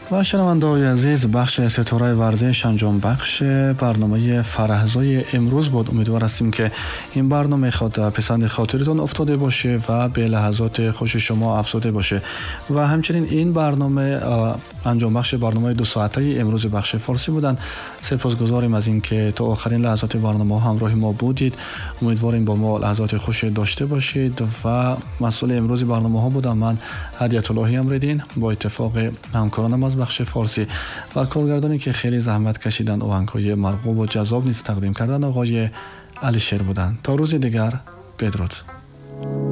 و شنونده‌های عزیز، بخش ستاره ورزش انجام بخش برنامه فرهزای امروز بود. امیدوار هستیم که این برنامه پسند خاطرتون افتاده باشه و به لحظات خوش شما افزوده باشه. و همچنین این برنامه انجام بخش برنامه 2 ساعته امروز بخش فارسی بودن. سپاسگزاریم از اینکه تا آخرین لحظات برنامه همراه ما بودید. امیدواریم با ما لحظات خوش داشته باشید. و مسئول امروز برنامه ها بودم من، هدیت الله امردین، با اتفاق همکارانم از بخش فارسی و کارگردانی که خیلی زحمت کشیدن و آهنگ‌های مرغوب و جذاب نیز تقدیم کردن، آقای علی شیر بودند. تا روز دیگر، بدرود.